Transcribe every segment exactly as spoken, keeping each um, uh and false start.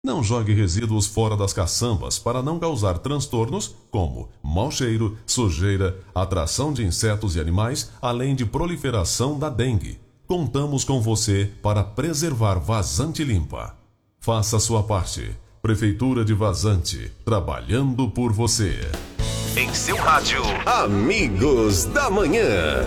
Não jogue resíduos fora das caçambas para não causar transtornos como mau cheiro, sujeira, atração de insetos e animais, além de proliferação da dengue. Contamos com você para preservar Vazante Limpa. Faça sua parte. Prefeitura de Vazante, trabalhando por você. Em seu rádio, Amigos da Manhã.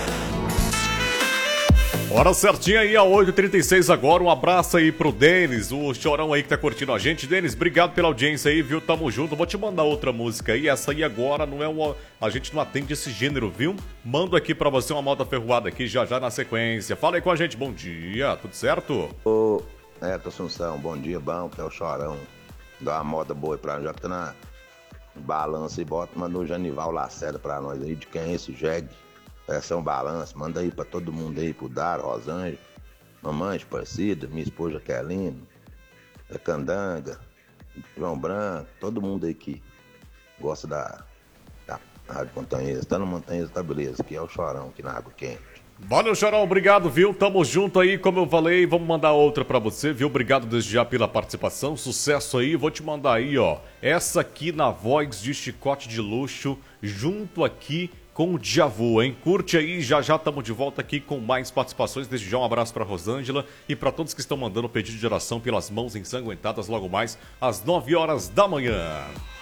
Hora certinha aí, a oito e trinta e seis agora. Um abraço aí pro Denis, o chorão aí que tá curtindo a gente. Denis, obrigado pela audiência aí, viu? Tamo junto. Vou te mandar outra música aí. Essa aí agora não é uma... A gente não atende esse gênero, viu? Mando aqui pra você uma moda ferroada aqui já já na sequência. Fala aí com a gente. Bom dia, tudo certo? Ô, Neto Assunção, bom dia, bom, que é o chorão. Dá uma moda boa aí pra nós, já que tá na balança e bota, mandou o Janival Lacerda pra nós aí, de quem é esse jegue. Essa é um balanço, manda aí pra todo mundo aí, pro Dar, Rosângela, mamãe Esparecida, minha esposa Kelino, é Candanga, João Branco, todo mundo aí que gosta da, da Rádio Montanhesa. Tá no Montanhesa, tá beleza, que é o chorão aqui na Água Quente. Valeu, Chorão, obrigado, viu? Tamo junto aí, como eu falei, vamos mandar outra pra você, viu? Obrigado desde já pela participação, sucesso aí, vou te mandar aí, ó, essa aqui na voz de Chicote de Luxo, junto aqui com o Djavu, hein? Curte aí, já já estamos de volta aqui com mais participações. Desde já um abraço para Rosângela e para todos que estão mandando pedido de oração pelas mãos ensanguentadas logo mais às nove horas da manhã.